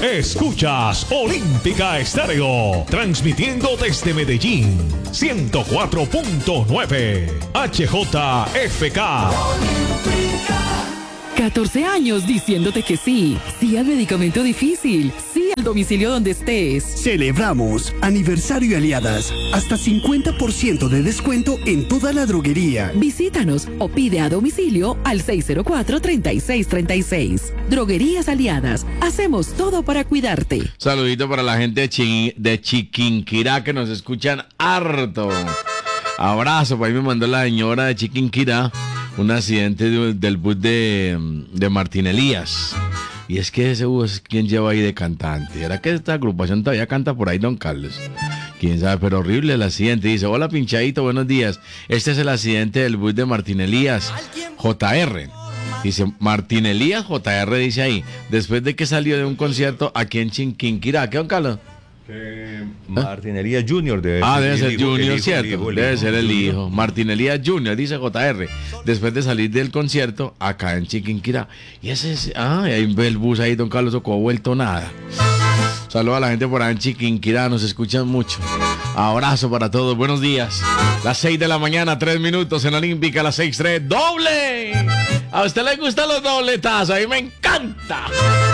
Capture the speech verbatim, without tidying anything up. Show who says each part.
Speaker 1: Escuchas Olímpica Estéreo, transmitiendo desde Medellín, ciento cuatro punto nueve H J F K.
Speaker 2: catorce años diciéndote que sí. Sí al medicamento difícil. Sí al domicilio donde estés.
Speaker 3: Celebramos aniversario Aliadas. Hasta cincuenta por ciento de descuento en toda la droguería.
Speaker 2: Visítanos o pide a domicilio al seis cero cuatro, treinta y seis treinta y seis. Droguerías Aliadas. Hacemos todo para cuidarte.
Speaker 4: Saludito para la gente de, Chi- de Chiquinquirá que nos escuchan harto. Abrazo, por ahí me mandó la señora de Chiquinquirá un accidente de- del bus de, de Martín Elías. Y es que ese bus, ¿quién lleva ahí de cantante? ¿Era que esta agrupación todavía canta por ahí, don Carlos? Quién sabe, pero horrible el accidente. Dice, hola pinchadito, buenos días. Este es el accidente del bus de Martín Elías, J R. Dice, Martín Elías, J R dice ahí, después de que salió de un concierto aquí en Chiquinquirá. ¿Qué, don Carlos?
Speaker 5: Eh, Martín Elías Junior debe
Speaker 4: Ah,
Speaker 5: ser
Speaker 4: debe
Speaker 5: el
Speaker 4: ser
Speaker 5: hijo,
Speaker 4: Junior,
Speaker 5: el hijo,
Speaker 4: cierto.
Speaker 5: el hijo, el
Speaker 4: Debe
Speaker 5: hijo,
Speaker 4: ser el
Speaker 5: Junior.
Speaker 4: hijo. Martín Elías Junior, dice J R. Después de salir del concierto acá en Chiquinquirá. Y ese es. Ah, y ahí ve el bus ahí, don Carlos Ocó, vuelto nada. Saludos a la gente por ahí en Chiquinquirá, nos escuchan mucho. Abrazo para todos, buenos días. Las seis de la mañana, tres minutos en la Olímpica, las seis tres, doble. A usted le gustan los dobletazos, a mí me encanta.